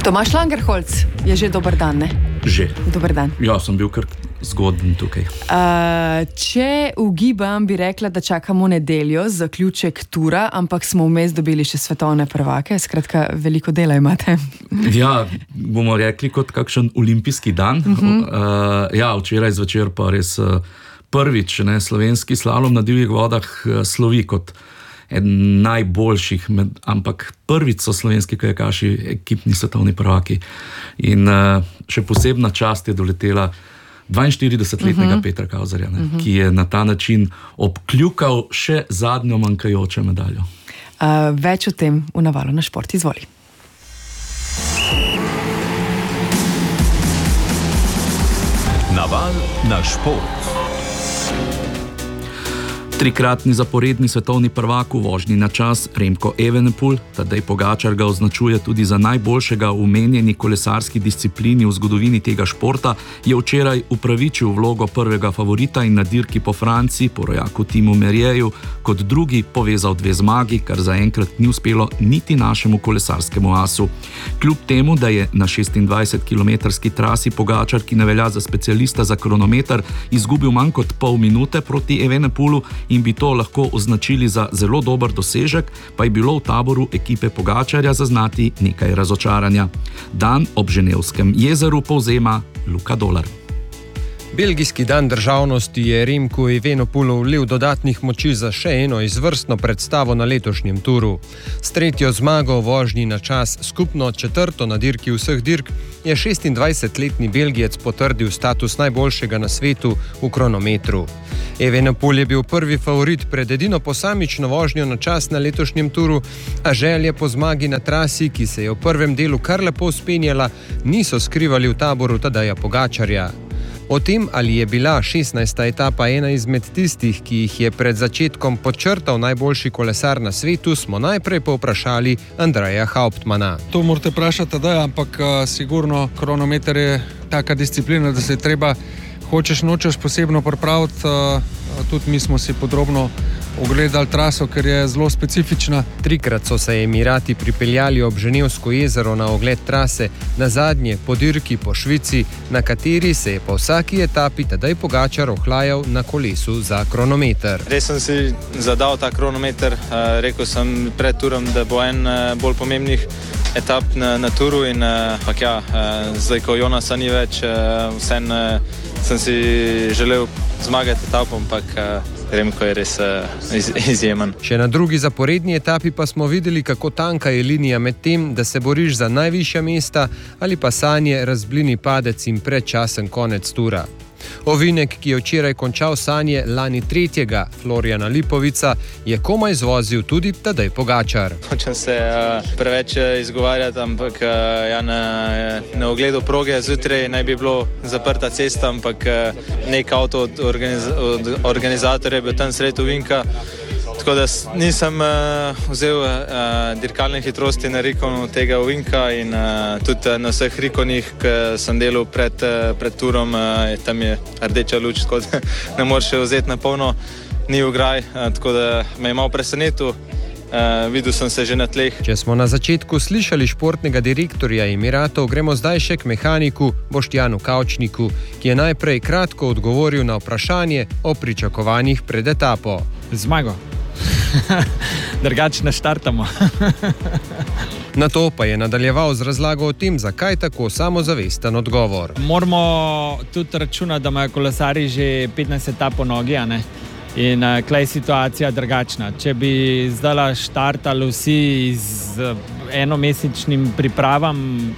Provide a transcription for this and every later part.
Tomaž Langerholz, je že dober dan, ne? Že. Dober dan. Ja, sem bil kar zgoden tukaj. Če ugibam, bi rekla, da čakamo nedeljo, zaključek tura, ampak smo vmes dobili še svetovne prvake, skratka, veliko dela imate. Ja, bomo rekli kot kakšen olimpijski dan. Ja, včeraj zvečer pa res prvič, slovenski slalom na divjih vodah slovi kot eden najboljših, ampak prvič so slovenski kajakaši ekipni svetovni prvaki. In še posebna čast je doletela 42-letnega Petra Kauzerja, ki je na ta način obkljukal še zadnjo manjkajočo medaljo. Več o tem v Navalu na šport, izvoli. Naval na šport. Trikratni zaporedni svetovni prvak v vožnji na čas Remko Evenepoel, Tadej Pogačar ga označuje tudi za najboljšega v omenjeni kolesarski disciplini v zgodovini tega športa, je včeraj upravičil vlogo prvega favorita in na dirki po Franciji, po rojaku Timu Merieju, kot drugi povezal 2 zmagi, kar zaenkrat ni uspelo niti našemu kolesarskemu asu. Kljub temu, da je na 26-kilometrski trasi Pogačar, ki ne velja za specialista za kronometer, izgubil manj kot pol minute proti Evenepoelu in bi to lahko označili za zelo dober dosežek, pa je bilo v taboru ekipe Pogačarja zaznati nekaj razočaranja. Dan ob Ženevskem jezeru povzema Luka Dolar. Belgijski dan državnosti je Remku Evenepoelu vlil dodatnih moči za še eno izvrstno predstavo na letošnjem turu. S 3. zmago v vožnji na čas, skupno 4. na dirki vseh dirk, je 26-letni Belgijec potrdil status najboljšega na svetu v kronometru. Evenepoel je bil prvi favorit pred edino posamično vožnjo na čas na letošnjem turu, a želje po zmagi na trasi, ki se je v prvem delu kar lepo spenjala, niso skrivali v taboru Tadeja Pogačarja. O tem, ali je bila 16. etapa ena izmed tistih, ki jih je pred začetkom podčrtal najboljši kolesar na svetu, smo najprej povprašali Andreja Hauptmana. To morate vprašati, ampak sigurno kronometer je taka disciplina, da se je treba, hočeš nočeš, posebno pripraviti. Tudi mi smo si podrobno ogledali traso, ker je zelo specifična. 3-krat so se Emirati pripeljali ob Ženevsko jezero na ogled trase, nazadnje po dirki po Švici, na kateri se je po vsaki etapi Tadej Pogačar ohlajal na kolesu za kronometer. Res sem si zadal ta kronometer, rekel sem pred turom, da bo en bolj pomembnih etap na turu in zdaj, ko Jonasa ni več, vseeno sem si želel zmagati etapo, ampak Remko je res izjemen. Še na drugi zaporedni etapi pa smo videli, kako tanka je linija med tem, da se boriš za najvišja mesta ali pa sanje razblini padec in predčasen konec tura. Ovinek, ki je včeraj končal sanje lani 3. Florjana Lipovica, je komaj zvozil tudi Tadej Pogačar. Hočem se preveč izgovarjati, ampak na ogledu proge zjutraj naj bi bilo zaprta cesta, ampak nek avto od organizatorja je bil tam sredi ovinka. Tako da nisem vzel dirkalne hitrosti na Rikonu tega ovinka in tudi na vseh Rikonih, ki sem delal pred turom, tam je rdeča luč, tako da ne moreš vzeti na polno, ni ograj, tako da me je malo presenetil. Videl sem se že na tleh. Če smo na začetku slišali športnega direktorja Emiratov, gremo zdaj še k mehaniku Boštjanu Kavčniku, ki je najprej kratko odgovoril na vprašanje o pričakovanjih pred etapo. Zmago. Drugače ne štartamo. Na to pa je nadaljeval z razlago o tem, zakaj tako samozavesten odgovor. Moramo tudi računati, da imajo kolesarji že 15 etap po nogi, in klej situacija drugačna. Če bi zdaj štartali vsi z enomesečnim pripravam,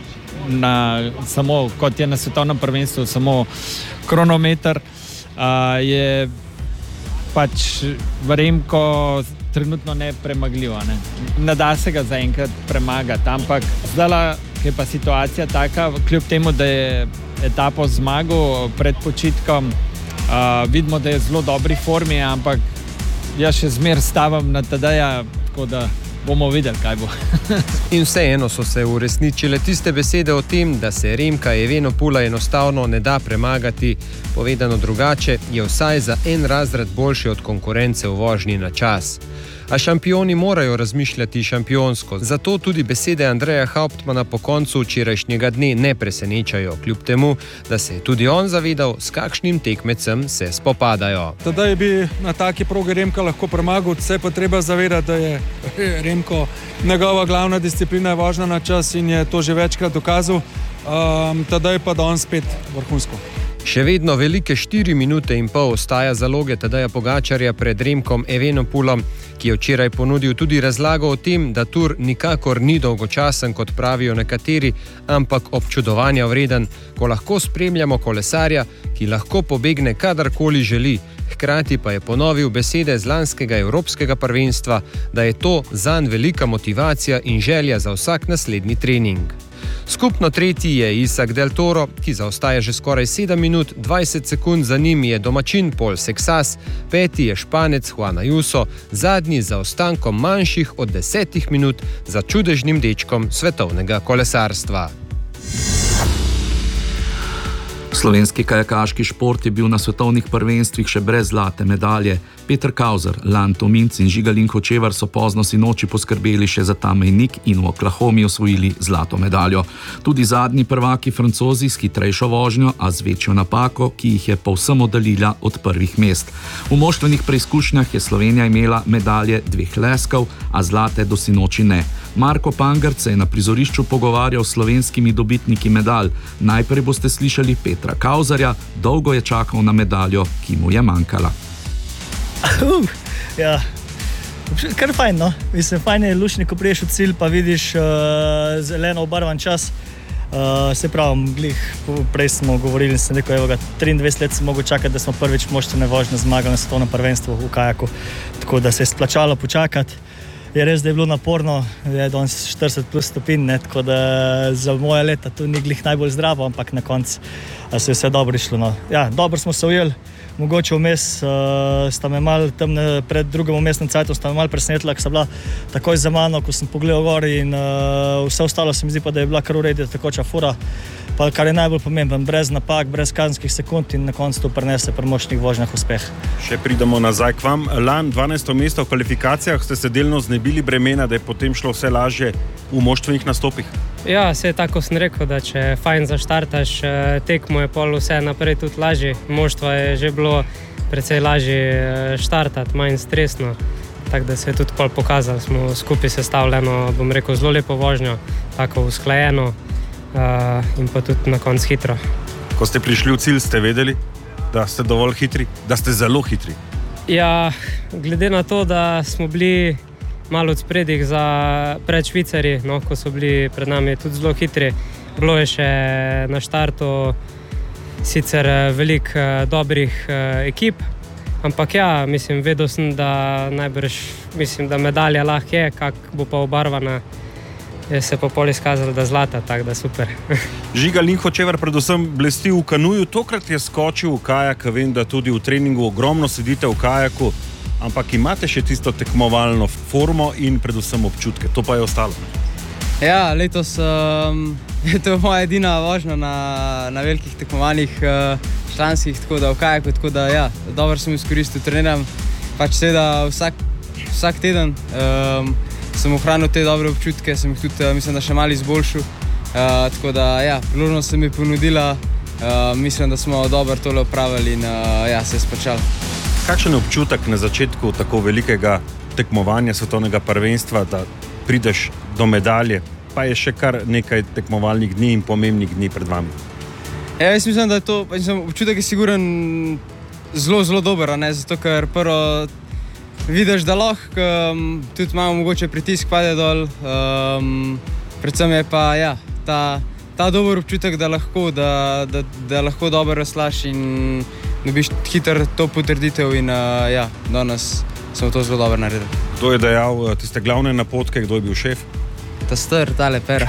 samo kot je na svetovnem prvenstvu, samo kronometer, je pač Remko trenutno nepremagljivo. Ne da se ga zaenkrat premagati, ampak zdaj, ki je pa situacija taka, kljub temu, da je etapo zmagal pred počitkom, vidimo, da je v zelo dobri formi, ampak jaz še zmer stavim na Tadeja, tako da bomo videli, kaj bo. In vseeno so se uresničile tiste besede o tem, da se Remka Evenepoela enostavno ne da premagati. Povedano drugače, je vsaj za en razred boljši od konkurence v vožnji na čas. A šampioni morajo razmišljati šampionsko, zato tudi besede Andreja Hauptmana po koncu včerajšnjega dne ne presenečajo, kljub temu, da se je tudi on zavedal, s kakšnim tekmecem se spopadajo. Tadej bi na taki progi Remka lahko premagal, se pa treba zavedati, da je Remko njegova glavna disciplina je vožnja na čas in je to že večkrat dokazal. Tadej pa danes spet vrhunsko. Še vedno velike 4 minute in pol ostaja zaloge Tadeja Pogačarja pred Remkom Evenepoelom, ki je včeraj ponudil tudi razlago o tem, da tur nikakor ni dolgočasen, kot pravijo nekateri, ampak občudovanja vreden, ko lahko spremljamo kolesarja, ki lahko pobegne kadarkoli želi. Hkrati pa je ponovil besede z lanskega evropskega prvenstva, da je to zanj velika motivacija in želja za vsak naslednji trening. Skupno tretji je Isak Del Toro, ki zaostaja že skoraj 7 minut, 20 sekund za njim je domačin Pol Sexas, peti je Španec Juan Ayuso, zadnji za ostankom manjših od 10 minut za čudežnim dečkom svetovnega kolesarstva. Slovenski kajakaški šport je bil na svetovnih prvenstvih še brez zlate medalje. Peter Kauzer, Lan Tominc in Žiga Linkočevar so pozno sinoči poskrbeli še za ta mejnik in v Oklahomi osvojili zlato medaljo. Tudi zadnji prvaki Francozi s hitrejšo vožnjo, a z večjo napako, ki jih je povsem oddaljila od prvih mest. V moštvenih preizkušnjah je Slovenija imela medalje 2 leskov, a zlate do sinoči ne. Marko Pangert se je na prizorišču pogovarjal s slovenskimi dobitniki medalj. Najprej boste slišali Petra Kauzerja, dolgo je čakal na medaljo, ki mu je manjkala. Ja, kar fajn, no. Mislim, fajn je lušni, ko priješ v cilj, pa vidiš zeleno obarvan čas. Se pravim, prej smo govorili, sem rekel, 23 let sem mogel čakati, da smo prvič moštvene vožnje zmagali na svetovnem prvenstvu v kajaku. Tako da se je splačalo počakati. Je res, da je bilo naporno, je danes 40 plus stopinj, tako da za moje leta to ni glih najbolj zdravo, ampak na koncu se je vse dobro išlo. No. Ja, dobro smo se ujeli, mogoče vmes sta me malo tam pred drugim umestnem cajtom sta me malo presenetila, ko sta bila takoj za mano, ko sem pogledal gor in vse ostalo se mi zdi pa, da je bila kar uredi takoča fura. Pa kar je najbolj pomemben, brez napak, brez kazenskih sekund in na koncu to prinese pri močnih vožnjah uspeh. Še pridemo nazaj k vam. Lan 12. mesto v kvalifikacijah, ste se delno znebili bremena, da je potem šlo vse lažje v moštvenih nastopih? Ja, vse tako sem rekel, da če fajn zaštartaš tekmo, je pol vse naprej tudi lažje. Moštvo je že bilo precej lažje štartati, manj stresno. Tako da se je tudi pol pokazalo, smo skupaj sestavljeno, bom rekel, zelo lepo vožnjo, tako usklajeno. In pa tudi na koncu hitro. Ko ste prišli v cilj, ste vedeli, da ste dovolj hitri, da ste zelo hitri? Ja, glede na to, da smo bili malo od spredih pred Švicarji, no, ko so bili pred nami tudi zelo hitri, bilo je še na štartu sicer veliko dobrih ekip, ampak ja, mislim, vedel sem, da najbrž, mislim, da medalja lahko je, kak bo pa obarvana. Je se pa pol izkazalo, da zlata, tako da super. Žiga Linkočevar predvsem blesti v kanuju, tokrat je skočil v kajak, vem, da tudi v treningu ogromno sedite v kajaku, ampak imate še tisto tekmovalno formo in predvsem občutke, to pa je ostalo. Ja, letos je to moja edina vožnja na velikih tekmovanjih članskih, tako da v kajaku, tako da ja, dobro sem izkoristil, treniram, pač seveda vsak teden. Sem ohranil te dobre občutke, sem jih tudi, mislim, da še malo izboljšal. Tako da, ja, priložnost se mi ponudila, mislim, da smo dobro tole opravili in ja, se je splačalo. Kakšen je občutek na začetku tako velikega tekmovanja svetovnega prvenstva, da prideš do medalje, pa je še kar nekaj tekmovalnih dni in pomembnih dni pred vami? Ja, jaz mislim, da je to, občutek je siguren zelo, zelo dober, ne? Zato ker prvo vidiš, da lahko tudi malo mogoče pritisk pade dol, predvsem je pa ja, ta dober občutek, da lahko dobro razlaš in dobiš hitro to potrditev in ja, danes smo to zelo dobro naredili. Kdo je dejal tiste glavne napotke, kdo je bil šef? Ta star, tale pera.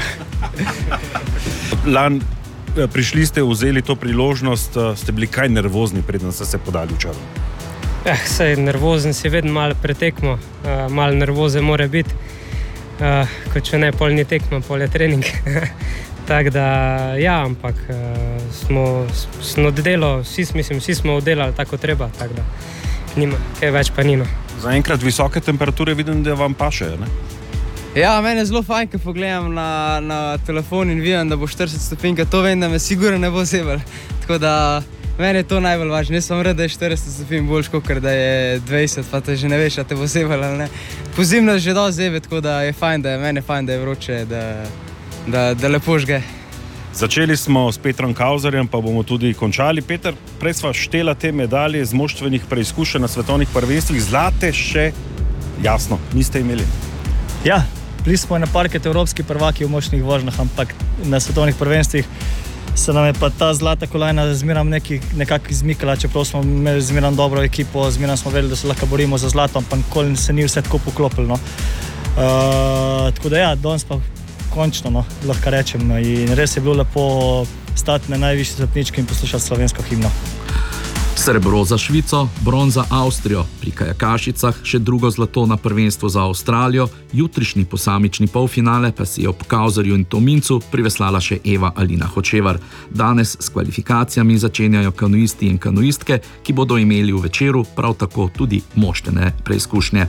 Lan, prišli ste, vzeli to priložnost, ste bili kaj nervozni, preden ste se podali v čaro? Sej nervozen si vedno malo pretekmo, malo nervoze mora biti, kot če ne, pol ni tekma, pol je trening. Tako da, ja, ampak smo oddelali, vsi smo oddelali tako treba, tako da nima, kaj več pa nino. Zaenkrat visoke temperature vidim, da vam pašejo, ne? Ja, meni je zelo fajn, ko pogledam na telefon in vidim, da bo 40 stopinj, to vem, da me sigurno ne bo zebel. Tako da meni je to najbolj važno. Jaz sem rad, da je 40 stopinj boljš, kot da je 20, pa te že ne veš, a te bo zebel ali ne. Pozimno že do zebe, tako da je fajn, meni je fajn, da je vroče, da lepo žge. Začeli smo s Petrom Kauzerjem, pa bomo tudi končali. Peter, prej sva štela te medalje z moštvenih preizkušenj na svetovnih prvenstvih, zlate še, jasno, niste imeli. Ja, bili smo na parket evropski prvaki v močnih vožnjah, ampak na svetovnih prvenstvih se nam je pa ta zlata kolajna zmeraj nekako izmikala, čeprav smo imeli zmeraj dobro ekipo, zmeraj smo vedeli, da se lahko borimo za zlato, ampak nikoli se ni vse tako poklopilo. Tako da ja, danes pa končno, lahko rečem, in res je bilo lepo stati na najvišji stopnički in poslušati slovensko himno. Srebro za Švico, bron za Avstrijo, pri kajakašicah še drugo zlato na prvenstvo za Avstralijo, jutrišnji posamični polfinale pa si je ob Kauzerju in Tomincu priveslala še Eva Alina Hočevar. Danes s kvalifikacijami začenjajo kanuisti in kanuistke, ki bodo imeli v večeru prav tako tudi moštvene preizkušnje.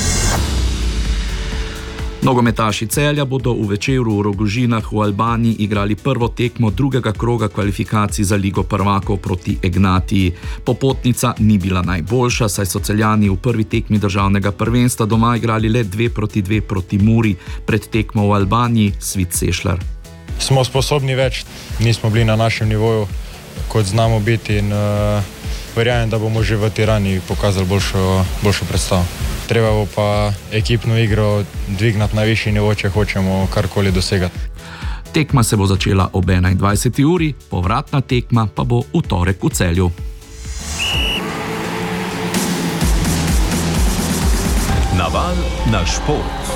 Nogometaši Celja bodo v večeru v Rogožinah v Albaniji igrali prvo tekmo drugega kroga kvalifikacij za Ligo prvakov proti Ignatiji. Popotnica ni bila najboljša, saj so Celjani v prvi tekmi državnega prvenstva doma igrali le 2-2 proti Muri, pred tekmo v Albaniji Svit Sešljar. Smo sposobni več, nismo bili na našem nivoju, kot znamo biti, in verjamem, da bomo že v Tirani pokazali boljšo predstavo. Treba bo pa ekipno igro dvignati na višji nivo, če hočemo karkoli dosegati. Tekma se bo začela ob 21. uri, povratna tekma pa bo v torek v Celju. Naval na šport.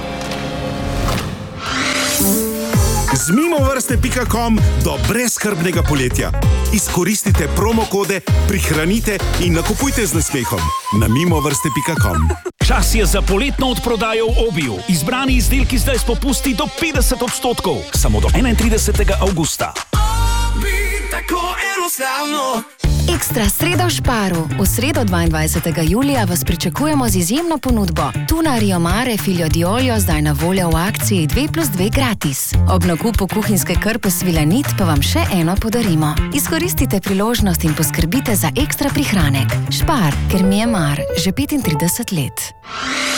Z mimovrste.com do brezskrbnega poletja. Izkoristite promokode, prihranite in nakupujte z nasmehom na mimovrste.com. Čas je za poletno odprodajo v Obiju. Izbrani izdelki zdaj s popusti do 50%. Samo do 31. avgusta. Obi, tako enostavno. Ekstra sreda v Šparu. V sredo 22. julija vas pričakujemo z izjemno ponudbo. Tuna Rio Mare Figlio di Olio zdaj na voljo v akciji 2+2 gratis. Ob nakupu kuhinjske krpe Svilanit pa vam še eno podarimo. Izkoristite priložnost in poskrbite za ekstra prihranek. Špar, ker mi je mar že 35 let.